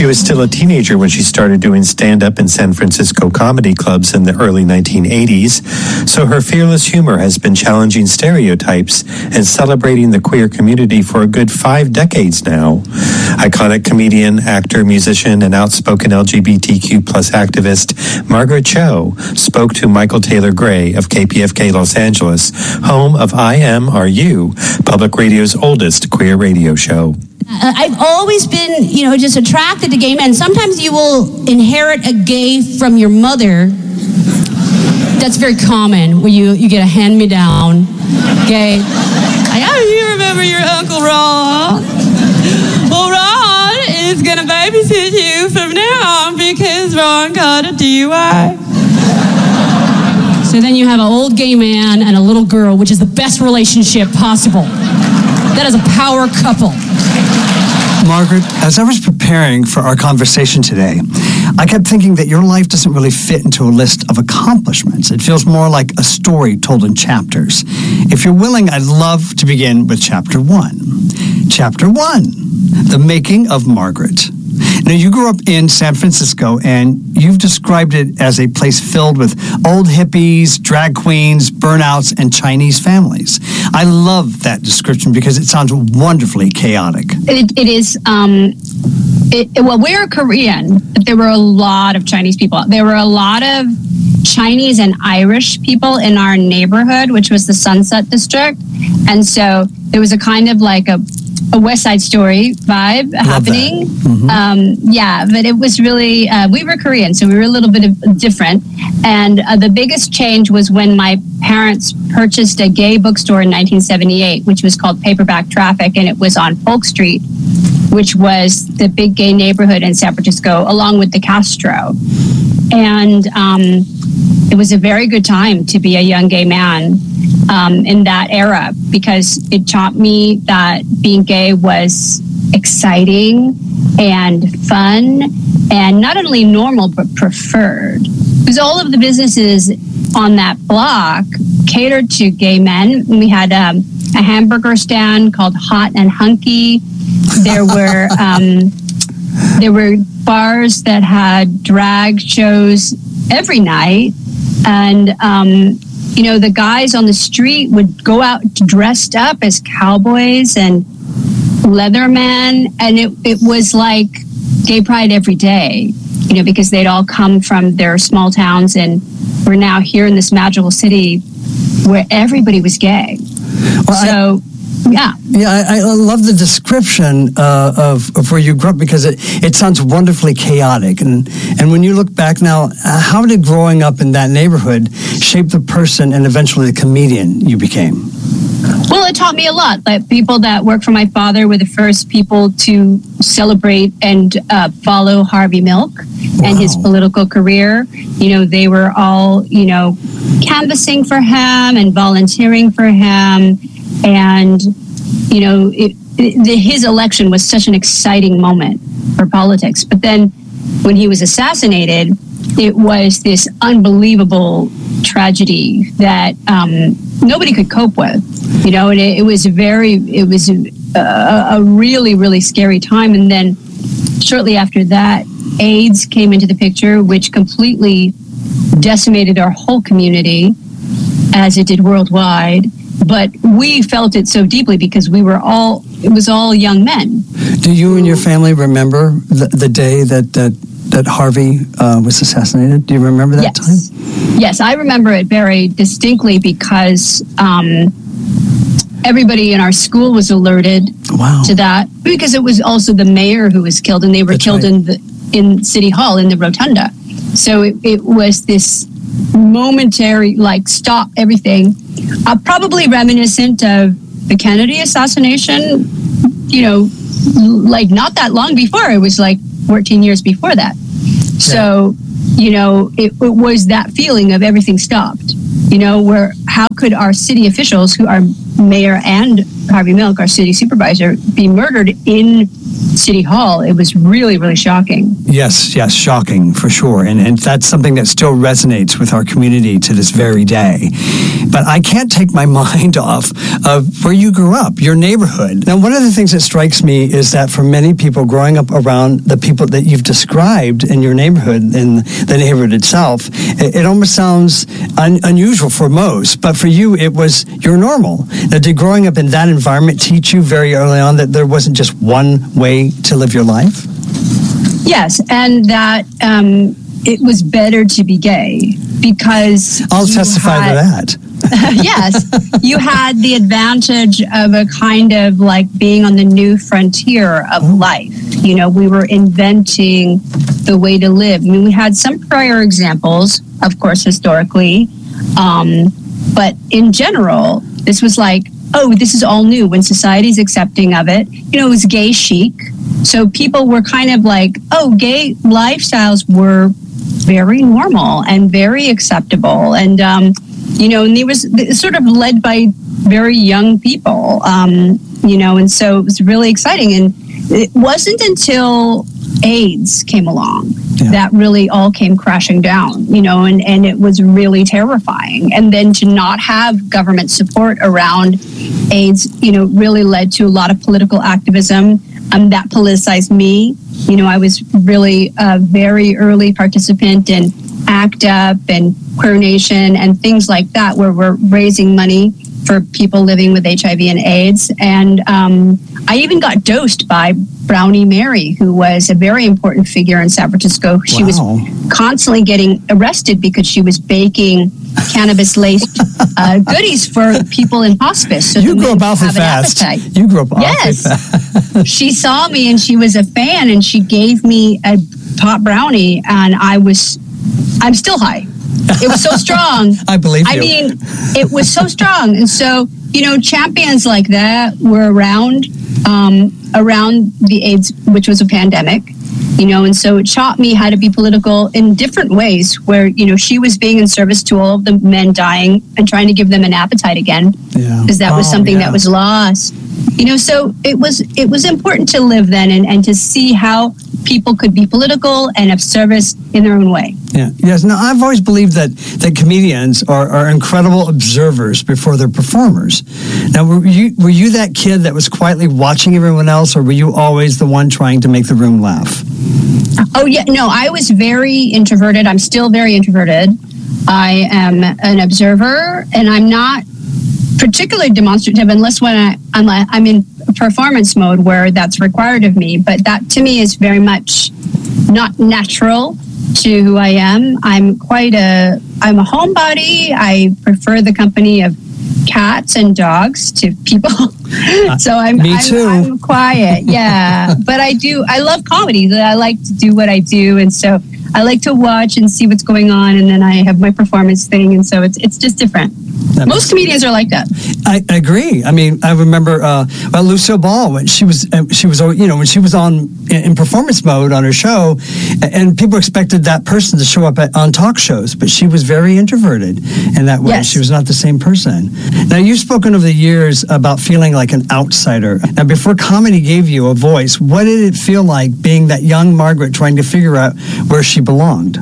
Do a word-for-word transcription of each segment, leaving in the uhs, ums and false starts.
was still a teenager when she started doing stand-up in San Francisco comedy clubs in the early nineteen eighties, so her fearless humor has been challenging stereotypes and celebrating the queer community for a good five decades now. Iconic comedian, actor, musician, and outspoken L G B T Q plus activist Margaret Cho spoke to Michael Taylor Gray of K P F K Los Angeles, home of I Am Are You, public radio's oldest queer radio show. Uh, I've always been, you know, just attracted to gay men. Sometimes you will inherit a gay from your mother. That's very common, where you, you get a hand-me-down gay. Like, oh, you remember your Uncle Ron? Well, Ron is going to babysit you from now on because Ron got a D U I. So then you have an old gay man and a little girl, which is the best relationship possible. That is a power couple. Margaret, as I was preparing for our conversation today, I kept thinking that your life doesn't really fit into a list of accomplishments. It feels more like a story told in chapters. If you're willing, I'd love to begin with chapter one. Chapter one, the making of Margaret. Now, you grew up in San Francisco, and you've described it as a place filled with old hippies, drag queens, burnouts, and Chinese families. I love that description because it sounds wonderfully chaotic. It, it is, um, it, well, we're Korean, but there were a lot of Chinese people. There were a lot of Chinese and Irish people in our neighborhood, which was the Sunset District. And so there was a kind of like a a West Side Story vibe Love happening. Mm-hmm. Um, yeah, but it was really, uh, we were Korean, so we were a little bit of, different. And uh, the biggest change was when my parents purchased a gay bookstore in nineteen seventy-eight, which was called Paperback Traffic, and it was on Polk Street, which was the big gay neighborhood in San Francisco, along with the Castro. And um, it was a very good time to be a young gay man um, in that era, because it taught me that being gay was exciting and fun, and not only normal, but preferred. Because all of the businesses on that block catered to gay men. We had um, a hamburger stand called Hot and Hunky. There were um, there were bars that had drag shows every night, and um, you know, the guys on the street would go out dressed up as cowboys and Leatherman, and it it was like gay pride every day, you know, because they'd all come from their small towns, and we're now here in this magical city where everybody was gay. Well, so. I- Yeah. Yeah, I, I love the description uh, of, of where you grew up, because it, it sounds wonderfully chaotic. And, and when you look back now, uh, how did growing up in that neighborhood shape the person and eventually the comedian you became? Well, it taught me a lot. Like, people that worked for my father were the first people to celebrate and uh, follow Harvey Milk wow. and his political career. You know, they were all, you know, canvassing for him and volunteering for him. And, you know, it, it, the, his election was such an exciting moment for politics. But then when he was assassinated, it was this unbelievable tragedy that um, nobody could cope with, you know, and it, it was a very, it was a, a really, really scary time. And then shortly after that, AIDS came into the picture, which completely decimated our whole community, as it did worldwide. But we felt it so deeply because we were all, it was all young men. Do you and your family remember the, the day that, that, that Harvey uh, was assassinated? Do you remember that yes. time? Yes, I remember it very distinctly because um, everybody in our school was alerted wow. to that, because it was also the mayor who was killed, and they were That's killed right. in the in City Hall, in the rotunda. So it, it was this momentary, like, stop everything. Uh, probably reminiscent of the Kennedy assassination, you know, like not that long before. It was like fourteen years before that. So, you know, it, it was that feeling of everything stopped, you know, where how could our city officials, who are mayor and Harvey Milk, our city supervisor, be murdered in City Hall, it was really, really shocking. Yes, yes, shocking for sure. And, and that's something that still resonates with our community to this very day. But I can't take my mind off of where you grew up, your neighborhood. Now, one of the things that strikes me is that for many people growing up around the people that you've described in your neighborhood, in the neighborhood itself, it, it almost sounds un, unusual for most. But for you, it was your normal. Now, did growing up in that environment teach you very early on that there wasn't just one way to live your life? Yes, and that um, it was better to be gay because I'll testify had, to that. Yes, you had the advantage of a kind of like being on the new frontier of oh. life. You know, we were inventing the way to live. I mean, we had some prior examples, of course, historically, um, but in general, this was like, oh, this is all new when society's accepting of it. You know, it was gay chic. So people were kind of like, oh, gay lifestyles were very normal and very acceptable. And, um, you know, and it was sort of led by very young people, um, you know, and so it was really exciting. And it wasn't until AIDS came along yeah. that really all came crashing down, you know, and, and it was really terrifying. And then to not have government support around AIDS, you know, really led to a lot of political activism um, that politicized me. You know, I was really a very early participant in ACT UP and Queer Nation and things like that, where we're raising money for people living with H I V and AIDS. And um, I even got dosed by Brownie Mary, who was a very important figure in San Francisco. She wow. was constantly getting arrested because she was baking cannabis-laced uh, goodies for people in hospice. So you grew up awfully fast. You grew up awfully yes. fast. She saw me and she was a fan, and she gave me a pot brownie, and I was, I'm still high. It was so strong. I believe you. I mean, it was so strong. And so, you know, champions like that were around, um, around the AIDS, which was a pandemic, you know, and so it taught me how to be political in different ways where, you know, she was being in service to all of the men dying and trying to give them an appetite again, because yeah. that was oh, something yeah. that was lost. You know, so it was it was important to live then and, and to see how people could be political and of service in their own way. Yeah. Yes. Now, I've always believed that, that comedians are, are incredible observers before they're performers. Now, were you were you that kid that was quietly watching everyone else, or were you always the one trying to make the room laugh? Oh, yeah. No, I was very introverted. I'm still very introverted. I am an observer, and I'm not particularly demonstrative unless when I, I'm, I'm in performance mode where that's required of me. But that to me is very much not natural to who I am. I'm quite a, I'm a homebody. I prefer the company of cats and dogs to people. So I'm, Me I'm, too. I'm quiet. Yeah. But I do, I love comedy. I like to do what I do. And so I like to watch and see what's going on. And then I have my performance thing. And so it's, it's just different. That Most comedians are like that. I, I agree. I mean, I remember uh, well, Lucille Ball when she was uh, she was you know when she was on in, in performance mode on her show, and people expected that person to show up at, on talk shows, but she was very introverted in that way. Yes. She was not the same person. Now, you've spoken over the years about feeling like an outsider. Now, before comedy gave you a voice, what did it feel like being that young Margaret trying to figure out where she belonged?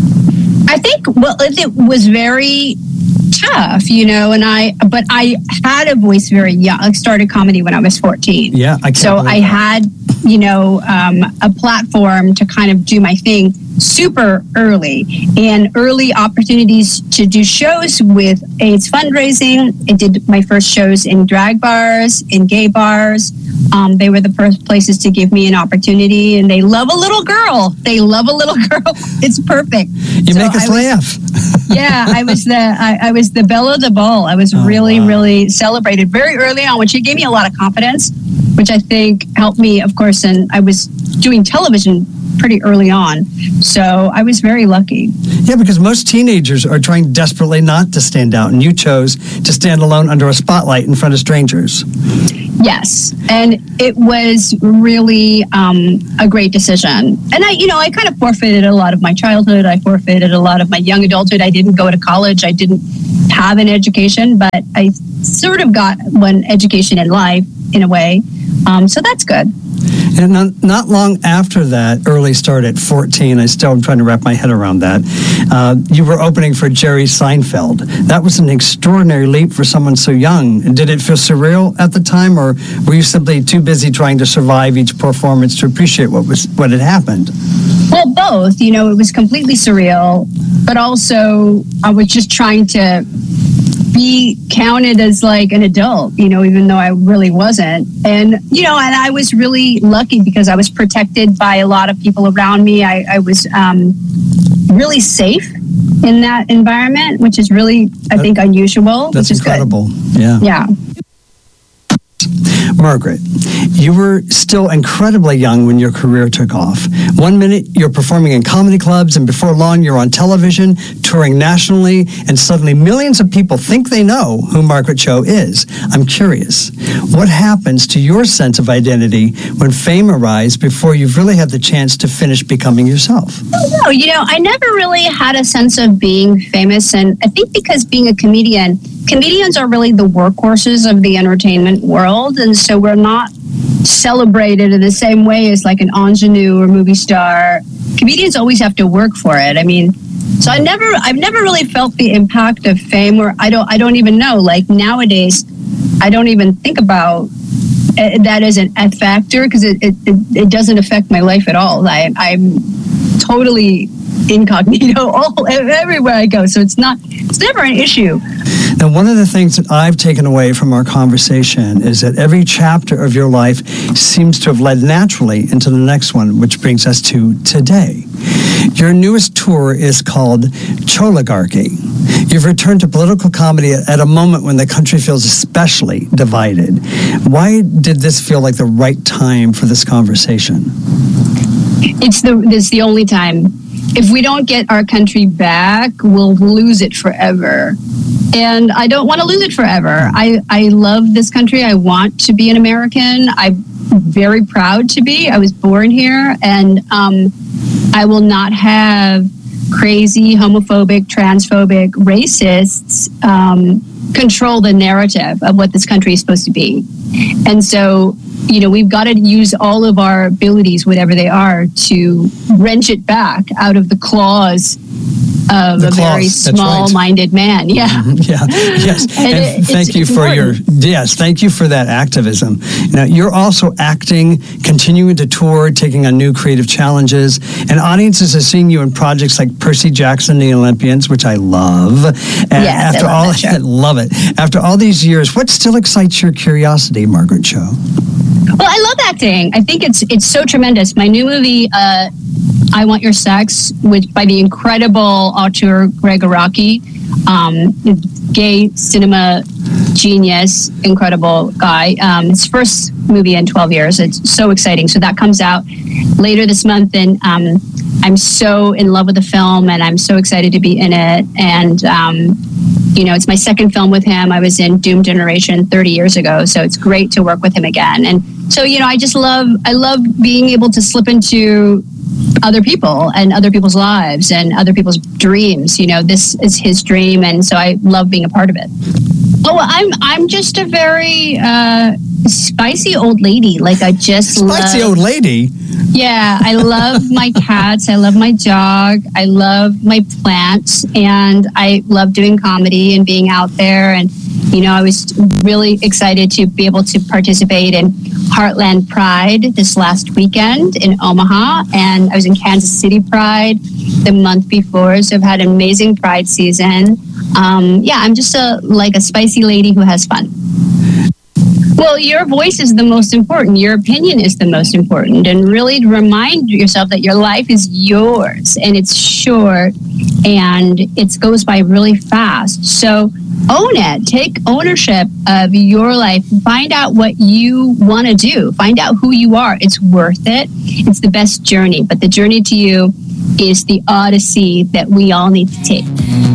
I think well, it was very tough, you know, and I, but I had a voice very young. I started comedy when I was fourteen. Yeah, I can't So I that. had, you know, um, a platform to kind of do my thing super early, and early opportunities to do shows with AIDS fundraising. I did my first shows in drag bars, in gay bars. Um, they were the first places to give me an opportunity, and they love a little girl. They love a little girl. It's perfect. You so make us I was, laugh. yeah, I was the I, I was the belle of the ball. I was oh, really, wow. really celebrated very early on, which gave me a lot of confidence, which I think helped me, of course. And I was doing television pretty early on, so I was very lucky. Yeah, because most teenagers are trying desperately not to stand out, and you chose to stand alone under a spotlight in front of strangers. Yes, and it was really um, a great decision. And I, you know, I kind of forfeited a lot of my childhood. I forfeited a lot of my young adulthood. I didn't go to college. I didn't have an education, but I sort of got one education in life in a way. Um, so that's good. And not, not long after that early start at fourteen, I still am trying to wrap my head around that, uh, you were opening for Jerry Seinfeld. That was an extraordinary leap for someone so young. Did it feel surreal at the time, or were you simply too busy trying to survive each performance to appreciate what was what had happened? Well, both. You know, it was completely surreal, but also I was just trying to be counted as like an adult, you know, even though I really wasn't. And, you know, and I was really lucky because I was protected by a lot of people around me. I, I was um, really safe in that environment, which is really, I think, unusual. That's which is incredible. Good. Yeah. Yeah. Margaret, you were still incredibly young when your career took off. One minute you're performing in comedy clubs, and before long you're on television, touring nationally, and suddenly millions of people think they know who Margaret Cho is. I'm curious, what happens to your sense of identity when fame arrives before you've really had the chance to finish becoming yourself? No, you know, I never really had a sense of being famous, and I think because being a comedian, comedians are really the workhorses of the entertainment world, and so we're not celebrated in the same way as like an ingenue or movie star. Comedians always have to work for it. I mean, so I never, I've never really felt the impact of fame, or I don't, I don't even know. Like nowadays, I don't even think about that as an F factor because it, it, it doesn't affect my life at all. I, I'm totally incognito all everywhere I go, so it's not, it's never an issue. Now, one of the things that I've taken away from our conversation is that every chapter of your life seems to have led naturally into the next one, which brings us to today. Your newest tour is called Choligarchy. You've returned to political comedy at a moment when the country feels especially divided. Why did this feel like the right time for this conversation? It's the it's the only time. If we don't get our country back, we'll lose it forever. And I don't want to lose it forever. I, I love this country. I want to be an American. I'm very proud to be. I was born here, and um, I will not have crazy, homophobic, transphobic, racists um, control the narrative of what this country is supposed to be. And so, you know, we've got to use all of our abilities, whatever they are, to wrench it back out of the claws of the a claws, very small-minded right. man. Yeah. Mm-hmm. Yeah. Yes. and and thank you for important. your yes. Thank you for that activism. Now you're also acting, continuing to tour, taking on new creative challenges, and audiences are seeing you in projects like Percy Jackson, The Olympians, which I love. And yes, after I love all, that show. I love it. After all these years, what still excites your curiosity, Margaret Cho? Well, I love acting. I think it's it's so tremendous. My new movie, uh, I Want Your Sex, which by the incredible auteur Greg Araki, um, gay cinema genius, incredible guy. Um, his first movie in twelve years. It's so exciting. So that comes out later this month, and um, I'm so in love with the film, and I'm so excited to be in it. And um, you know, it's my second film with him. I was in Doom Generation thirty years ago, so it's great to work with him again. And so, you know, I just love, I love being able to slip into other people and other people's lives and other people's dreams. You know, this is his dream, and so I love being a part of it. Oh, I'm I'm just a very uh, spicy old lady. Like I just spicy love, old lady. Yeah, I love my cats. I love my dog. I love my plants, and I love doing comedy and being out there. And you know, I was really excited to be able to participate in Heartland Pride this last weekend in Omaha, and I was in Kansas City Pride the month before. So I've had an amazing Pride season. Um, yeah, I'm just a like a spicy lady who has fun. Well, your voice is the most important. Your opinion is the most important. And really remind yourself that your life is yours and it's short and it goes by really fast. So own it. Take ownership of your life. Find out what you want to do. Find out who you are. It's worth it. It's the best journey. But the journey to you is the odyssey that we all need to take.